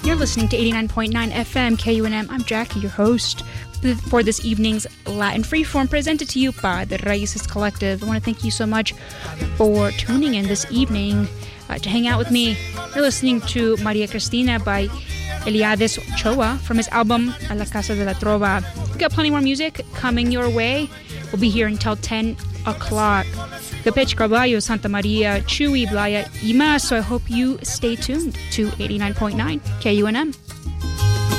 You're listening to 89.9 FM KUNM. I'm Jackie, your host for this evening's Latin Freeform, presented to you by the Raices Collective. I want to thank you so much for tuning in this evening to hang out with me. You're listening to Maria Cristina by Eliades Ochoa from his album A la Casa de la Trova. We've got plenty more music coming your way. We'll be here until 10 o'clock. Capech Carballo, Santa Maria, Chuy, Blaya, y más. So I hope you stay tuned to 89.9 KUNM.